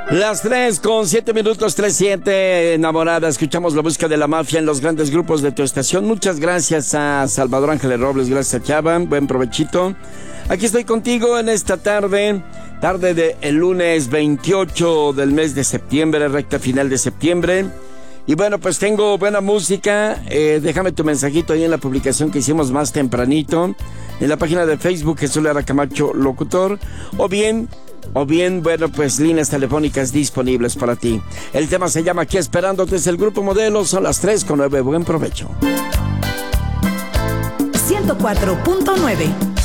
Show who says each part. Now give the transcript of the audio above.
Speaker 1: Las 3:07, 3:07, enamorada. Escuchamos la música de la mafia en los grandes grupos de tu estación. Muchas gracias a Salvador Ángeles Robles, gracias a Chava, buen provechito. Aquí estoy contigo en esta tarde de el lunes 28 del mes de septiembre, recta final de septiembre. Y bueno, pues tengo buena música. Déjame tu mensajito ahí en la publicación que hicimos más tempranito, en la página de Facebook Jesús Lara Camacho Locutor, o bien, bueno, pues líneas telefónicas disponibles para ti. El tema se llama Aquí Esperándote, es el Grupo Modelo, son las 3:09, buen provecho.
Speaker 2: 104.9